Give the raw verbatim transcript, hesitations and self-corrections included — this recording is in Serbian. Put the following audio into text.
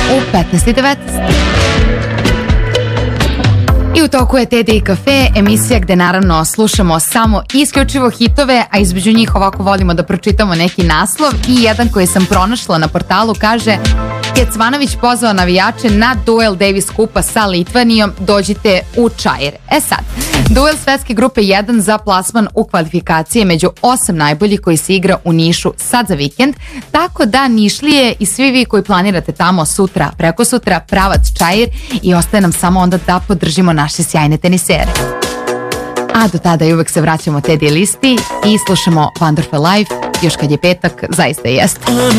u petnaest i devetnaest. I u toku je Teddy i kafe, emisija gde naravno slušamo samo isključivo hitove, a između njih ovako volimo da pročitamo neki naslov i jedan koji sam pronašla na portalu kaže: Kecmanović pozvao navijače na duel Davis Kupa sa Litvanijom, dođite u Čair. E sad, duel svetske grupe jedan za plasman u kvalifikacije među osam najboljih koji se igra u Nišu sad za vikend, tako da Nišlije i svi vi koji planirate tamo sutra, preko sutra, pravac Čair i ostaje nam samo onda da podržimo naše sjajne tenisere. A do tada i uvek se vraćamo Teddy listi i slušamo Wonderful Life, još kad je petak, zaista jeste.